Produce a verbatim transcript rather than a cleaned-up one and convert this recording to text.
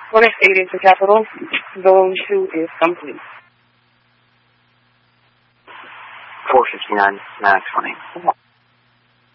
When eight is the capital, zone two is complete. four fifty-nine, nine twenty.